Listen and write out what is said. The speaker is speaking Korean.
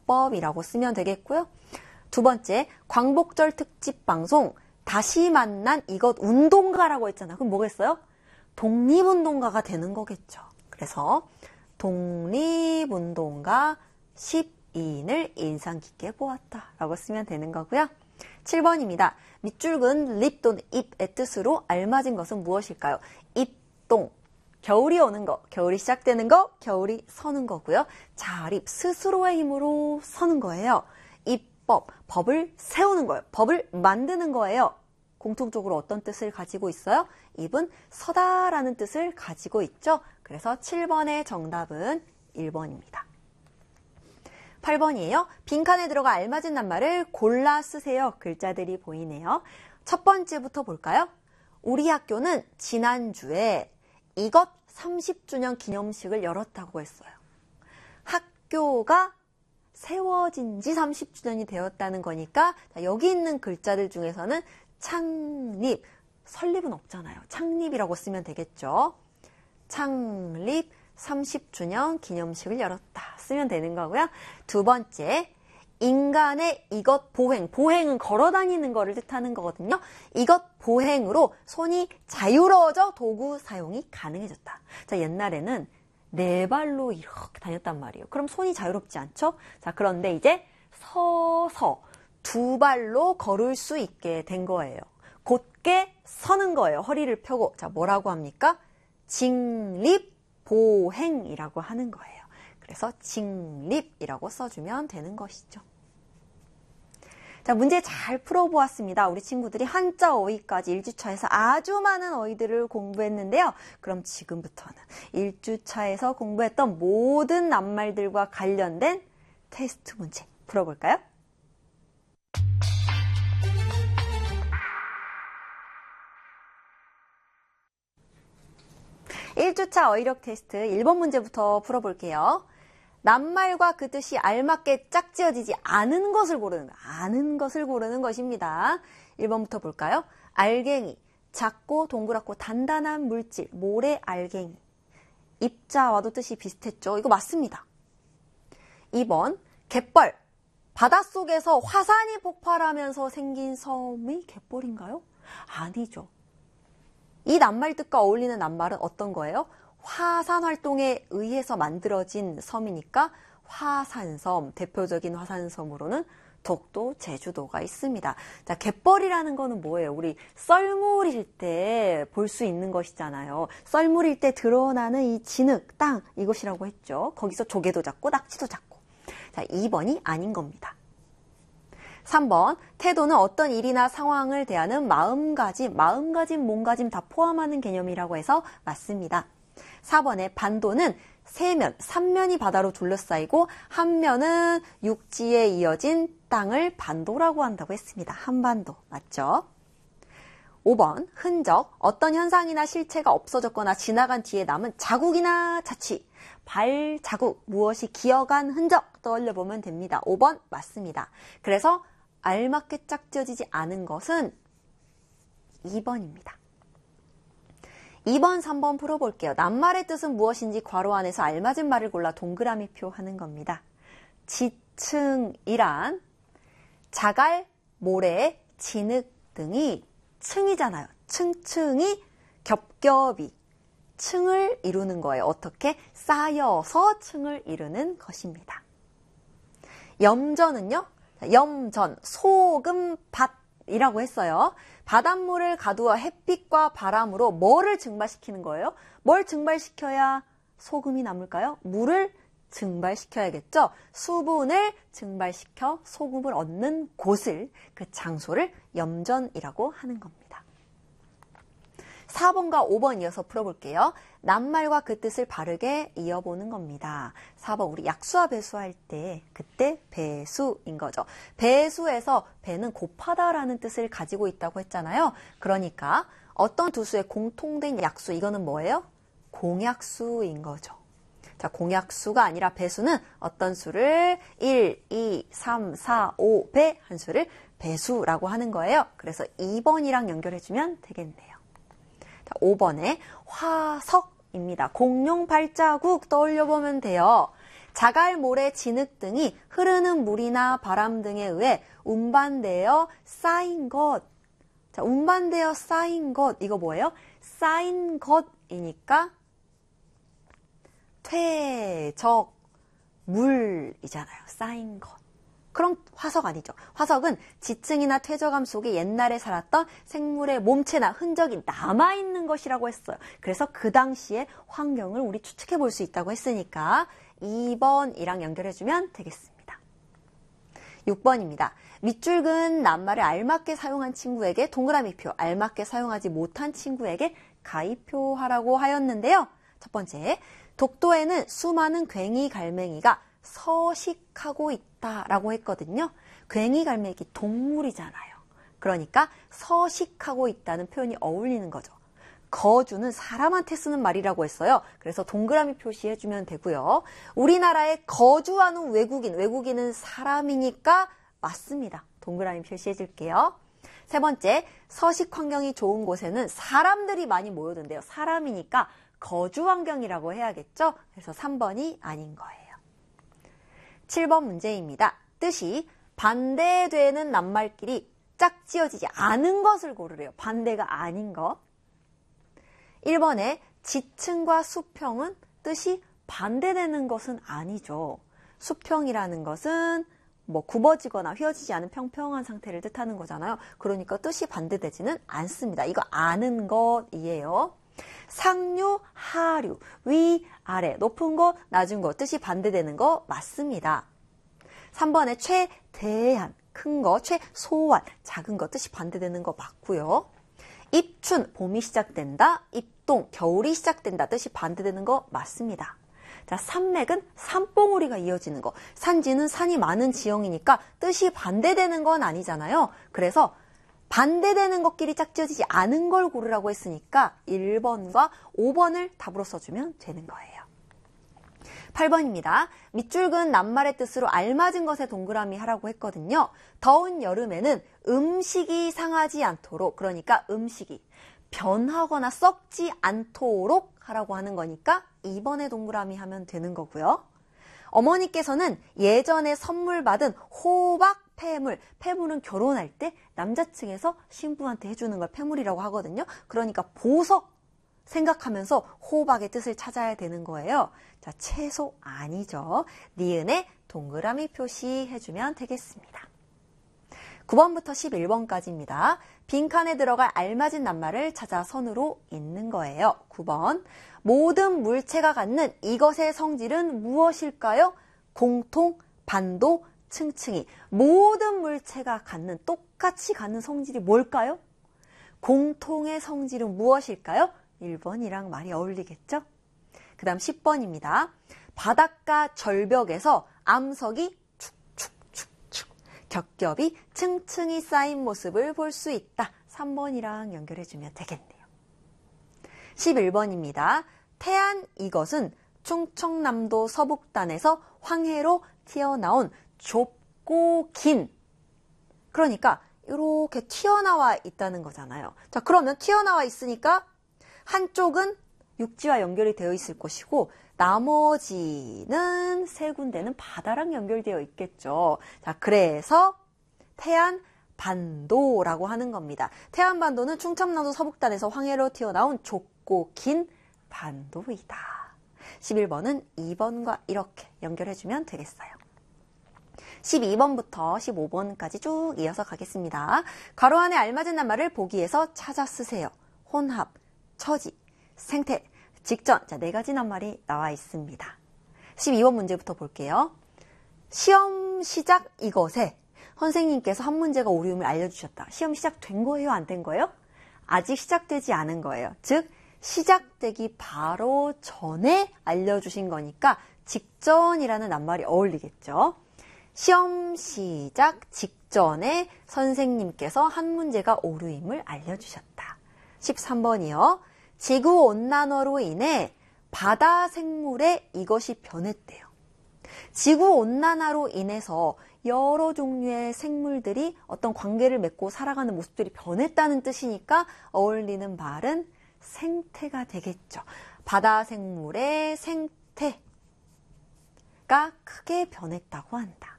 문법이라고 쓰면 되겠고요. 두 번째, 광복절 특집 방송 다시 만난 이것 운동가라고 했잖아요. 그럼 뭐겠어요? 독립운동가가 되는 거겠죠. 그래서 독립운동가 12인을 인상 깊게 보았다 라고 쓰면 되는 거고요. 7번입니다. 밑줄근 립 또는 입의 뜻으로 알맞은 것은 무엇일까요? 입동, 겨울이 오는 거, 겨울이 시작되는 거, 겨울이 서는 거고요. 자립, 스스로의 힘으로 서는 거예요. 입법, 법을 세우는 거예요. 법을 만드는 거예요. 공통적으로 어떤 뜻을 가지고 있어요? 입은 서다라는 뜻을 가지고 있죠. 그래서 7번의 정답은 1번입니다. 8번이에요. 빈칸에 들어가 알맞은 낱말을 골라 쓰세요. 글자들이 보이네요. 첫 번째부터 볼까요? 우리 학교는 지난주에 이것 30주년 기념식을 열었다고 했어요. 학교가 세워진 지 30주년이 되었다는 거니까 여기 있는 글자들 중에서는 창립, 설립은 없잖아요. 창립이라고 쓰면 되겠죠. 창립 30주년 기념식을 열었다 쓰면 되는 거고요. 두 번째, 인간의 이것 보행, 보행은 걸어다니는 거를 뜻하는 거거든요. 이것 보행으로 손이 자유로워져 도구 사용이 가능해졌다. 자, 옛날에는 네 발로 이렇게 다녔단 말이에요. 그럼 손이 자유롭지 않죠? 자, 그런데 이제 서서 두 발로 걸을 수 있게 된 거예요. 곧게 서는 거예요. 허리를 펴고. 자, 뭐라고 합니까? 직립보행이라고 하는 거예요. 그래서 직립이라고 써주면 되는 것이죠. 자, 문제 잘 풀어보았습니다. 우리 친구들이 한자 어휘까지 1주차에서 아주 많은 어휘들을 공부했는데요. 그럼 지금부터는 1주차에서 공부했던 모든 낱말들과 관련된 테스트 문제 풀어볼까요? 1주차 어휘력 테스트 1번 문제부터 풀어볼게요. 낱말과 그 뜻이 알맞게 짝지어지지 않은 것을 고르는 것입니다. 1번부터 볼까요? 알갱이, 작고 동그랗고 단단한 물질, 모래 알갱이. 입자와도 뜻이 비슷했죠. 이거 맞습니다. 2번, 갯벌. 바닷속에서 화산이 폭발하면서 생긴 섬이 갯벌인가요? 아니죠. 이 낱말 뜻과 어울리는 낱말은 어떤 거예요? 화산 활동에 의해서 만들어진 섬이니까 화산섬, 대표적인 화산섬으로는 독도, 제주도가 있습니다. 자, 갯벌이라는 거는 뭐예요? 우리 썰물일 때 볼 수 있는 것이잖아요. 썰물일 때 드러나는 이 진흙, 땅, 이것이라고 했죠. 거기서 조개도 잡고 낙지도 잡고. 자, 2번이 아닌 겁니다. 3번, 태도는 어떤 일이나 상황을 대하는 마음가짐, 몸가짐 다 포함하는 개념이라고 해서 맞습니다. 4번의 반도는 세면, 3면이 바다로 둘러싸이고 한 면은 육지에 이어진 땅을 반도라고 한다고 했습니다. 한반도, 맞죠? 5번, 흔적, 어떤 현상이나 실체가 없어졌거나 지나간 뒤에 남은 자국이나 자취, 발자국, 무엇이 기어간 흔적 떠올려보면 됩니다. 5번 맞습니다. 그래서 알맞게 짝지어지지 않은 것은 2번입니다. 2번, 3번 풀어볼게요. 낱말의 뜻은 무엇인지 괄호 안에서 알맞은 말을 골라 동그라미표 하는 겁니다. 지층이란 자갈, 모래, 진흙 등이 층이잖아요. 층층이 겹겹이 층을 이루는 거예요. 어떻게? 쌓여서 층을 이루는 것입니다. 염전은요? 염전, 소금, 밭이라고 했어요. 바닷물을 가두어 햇빛과 바람으로 뭐를 증발시키는 거예요? 뭘 증발시켜야 소금이 남을까요? 물을 증발시켜야겠죠? 수분을 증발시켜 소금을 얻는 곳을, 그 장소를 염전이라고 하는 겁니다. 4번과 5번 이어서 풀어볼게요. 낱말과 그 뜻을 바르게 이어보는 겁니다. 4번, 우리 약수와 배수할 때 그때 배수인 거죠. 배수에서 배는 곱하다라는 뜻을 가지고 있다고 했잖아요. 그러니까 어떤 두 수의 공통된 약수, 이거는 뭐예요? 공약수인 거죠. 자, 공약수가 아니라 배수는 어떤 수를 1, 2, 3, 4, 5, 배 한 수를 배수라고 하는 거예요. 그래서 2번이랑 연결해주면 되겠네요. 5번에 화석입니다. 공룡 발자국 떠올려보면 돼요. 자갈, 모래, 진흙 등이 흐르는 물이나 바람 등에 의해 운반되어 쌓인 것. 자, 운반되어 쌓인 것. 이거 뭐예요? 쌓인 것이니까 퇴적, 물이잖아요. 쌓인 것. 그럼 화석 아니죠. 화석은 지층이나 퇴적암 속에 옛날에 살았던 생물의 몸체나 흔적이 남아있는 것이라고 했어요. 그래서 그 당시의 환경을 우리 추측해 볼 수 있다고 했으니까 2번이랑 연결해주면 되겠습니다. 6번입니다. 밑줄 근 낱말을 알맞게 사용한 친구에게 동그라미표, 알맞게 사용하지 못한 친구에게 가위표 하라고 하였는데요. 첫 번째, 독도에는 수많은 괭이 갈매기가 서식하고 있다라고 했거든요. 괭이 갈매기 동물이잖아요. 그러니까 서식하고 있다는 표현이 어울리는 거죠. 거주는 사람한테 쓰는 말이라고 했어요. 그래서 동그라미 표시해주면 되고요. 우리나라에 거주하는 외국인은 사람이니까 맞습니다. 동그라미 표시해줄게요. 세 번째, 서식 환경이 좋은 곳에는 사람들이 많이 모여든대요. 사람이니까 거주 환경이라고 해야겠죠? 그래서 3번이 아닌 거예요. 7번 문제입니다. 뜻이 반대되는 낱말끼리 짝지어지지 않은 것을 고르래요. 반대가 아닌 것. 1번에 지층과 수평은 뜻이 반대되는 것은 아니죠. 수평이라는 것은 뭐 굽어지거나 휘어지지 않은 평평한 상태를 뜻하는 거잖아요. 그러니까 뜻이 반대되지는 않습니다. 이거 아는 것이에요. 상류, 하류, 위, 아래, 높은 것, 낮은 것, 뜻이 반대되는 거 맞습니다. 3번에 최대한, 큰 거, 최소한, 작은 거, 뜻이 반대되는 거 맞고요. 입춘, 봄이 시작된다. 입동, 겨울이 시작된다. 뜻이 반대되는 거 맞습니다. 자, 산맥은 산봉우리가 이어지는 거. 산지는 산이 많은 지형이니까 뜻이 반대되는 건 아니잖아요. 그래서 반대되는 것끼리 짝지어지지 않은 걸 고르라고 했으니까 1번과 5번을 답으로 써주면 되는 거예요. 8번입니다. 밑줄 근 낱말의 뜻으로 알맞은 것에 동그라미 하라고 했거든요. 더운 여름에는 음식이 상하지 않도록, 그러니까 음식이 변하거나 썩지 않도록 하라고 하는 거니까 2번에 동그라미 하면 되는 거고요. 어머니께서는 예전에 선물 받은 호박 폐물, 폐물은 결혼할 때 남자층에서 신부한테 해주는 걸 폐물이라고 하거든요. 그러니까 보석 생각하면서 호박의 뜻을 찾아야 되는 거예요. 자, 채소 아니죠. 니은에 동그라미 표시해주면 되겠습니다. 9번부터 11번까지입니다. 빈칸에 들어갈 알맞은 낱말을 찾아 선으로 잇는 거예요. 9번, 모든 물체가 갖는 이것의 성질은 무엇일까요? 공통, 반도, 층층이. 모든 물체가 갖는, 똑같이 갖는 성질이 뭘까요? 공통의 성질은 무엇일까요? 1번이랑 말이 어울리겠죠? 그 다음 10번입니다. 바닷가 절벽에서 암석이 축축축축, 겹겹이 층층이 쌓인 모습을 볼 수 있다. 3번이랑 연결해주면 되겠네요. 11번입니다. 태안 이것은 충청남도 서북단에서 황해로 튀어나온 좁고 긴, 그러니까 이렇게 튀어나와 있다는 거잖아요. 자, 그러면 튀어나와 있으니까 한쪽은 육지와 연결이 되어 있을 것이고 나머지는 세 군데는 바다랑 연결되어 있겠죠. 자, 그래서 태안 반도라고 하는 겁니다. 태안 반도는 충청남도 서북단에서 황해로 튀어나온 좁고 긴 반도이다. 11번은 2번과 이렇게 연결해주면 되겠어요. 12번부터 15번까지 쭉 이어서 가겠습니다. 괄호 안에 알맞은 낱말을 보기에서 찾아 쓰세요. 혼합, 처지, 생태, 직전. 자, 4가지 낱말이 나와 있습니다. 12번 문제부터 볼게요. 시험 시작 이것에 선생님께서 한 문제가 오류임을 알려주셨다. 시험 시작된 거예요? 안 된 거예요? 아직 시작되지 않은 거예요. 즉, 시작되기 바로 전에 알려주신 거니까 직전이라는 낱말이 어울리겠죠. 시험 시작 직전에 선생님께서 한 문제가 오류임을 알려주셨다. 13번이요. 지구온난화로 인해 바다 생물에 이것이 변했대요. 지구온난화로 인해서 여러 종류의 생물들이 어떤 관계를 맺고 살아가는 모습들이 변했다는 뜻이니까 어울리는 말은 생태가 되겠죠. 바다 생물의 생태. 바다가 크게 변했다고 한다.